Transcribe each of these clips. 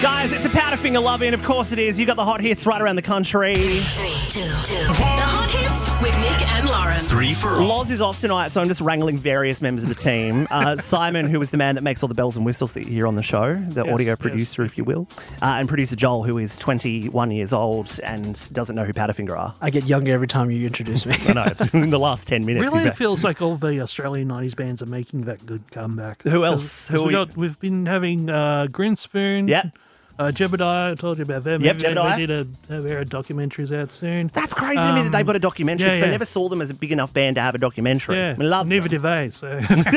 Guys, it's a Powderfinger love-in. Of course it is. You got the hot hits right around the country. 3, 2, 2. The hot hits with Nick and Lauren. 3 for all. Loz is off tonight, so I'm just wrangling various members of the team. Simon, who is the man that makes all the bells and whistles that you hear on the show, the audio producer, if you will. And producer Joel, who is 21 years old and doesn't know who Powderfinger are. I get younger every time you introduce me. I know, it's in the last 10 minutes. Really, it feels like all the Australian 90s bands are making that good comeback. Who else? We've been having Grinspoon. Yep. Jebediah, I told you about them. Yep, Jebediah. They did a documentaries out soon. That's crazy to me that they've got a documentary, because I yeah. never saw them as a big enough band to have a documentary. Yeah, I love neither them. did they. So.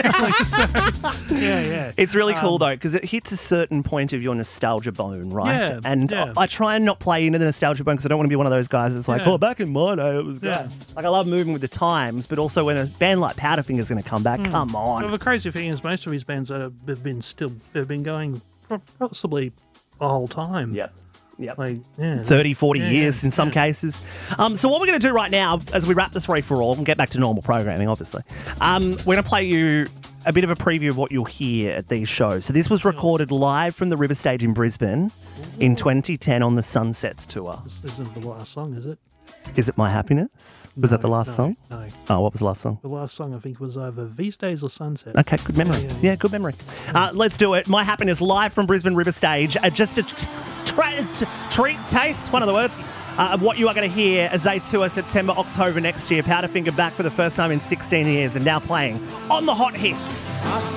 yeah. It's really cool, though, because it hits a certain point of your nostalgia bone, right? Yeah, and yeah. I try and not play into the nostalgia bone because I don't want to be one of those guys that's like, Yeah. oh, back in my day, it was great. Yeah. Like, I love moving with the times, but also when a band like Powderfinger's going to come back, come on. Well, the crazy thing is, most of these bands have been going possibly the whole time. Yep. Like, yeah. 30, 40 years yeah, in some cases. So what we're going to do right now, as we wrap the 3 for all and get back to normal programming, obviously, we're going to play you a bit of a preview of what you'll hear at these shows. So this was recorded live from the River Stage in Brisbane in 2010 on the Sunsets tour. This isn't the last song, is it? Is It My Happiness? Was that the last song? No. Oh, what was the last song? The last song, I think, was either These Days or Sunset. Okay, good memory. Yeah. Good memory. Let's do it. My Happiness live from Brisbane River Stage. Just a treat, taste, one of the words, of what you are going to hear as they tour September, October next year. Powderfinger back for the first time in 16 years and now playing on the hot hits.